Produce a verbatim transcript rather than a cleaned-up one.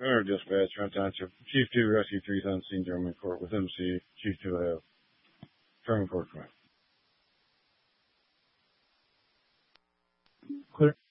Center Dispatch, Hunt Township. Chief two, Rescue three, on scene, German Court with M C. Chief two, I have German Court command. Clear.